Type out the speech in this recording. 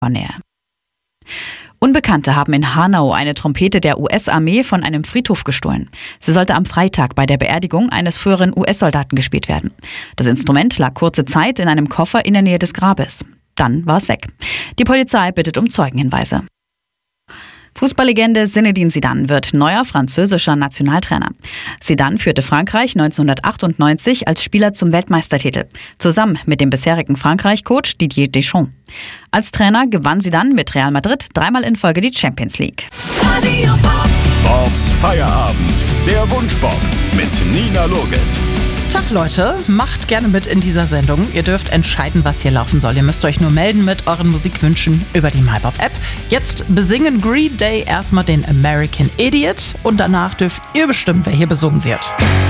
Nähe. Unbekannte haben in Hanau eine Trompete der US-Armee von einem Friedhof gestohlen. Sie sollte am Freitag bei der Beerdigung eines früheren US-Soldaten gespielt werden. Das Instrument lag kurze Zeit in einem Koffer in der Nähe des Grabes. Dann war es weg. Die Polizei bittet um Zeugenhinweise. Fußballlegende Zinedine Zidane wird neuer französischer Nationaltrainer. Zidane führte Frankreich 1998 als Spieler zum Weltmeistertitel, zusammen mit dem bisherigen Frankreich-Coach Didier Deschamps. Als Trainer gewann Zidane mit Real Madrid dreimal in Folge die Champions League. Bobs Feierabend, der Wunschbob mit Nina Loges. Tag Leute, macht gerne mit in dieser Sendung. Ihr dürft entscheiden, was hier laufen soll. Ihr müsst euch nur melden mit euren Musikwünschen über die MyBob-App. Jetzt besingen Green Day erstmal den American Idiot und danach dürft ihr bestimmen, wer hier besungen wird.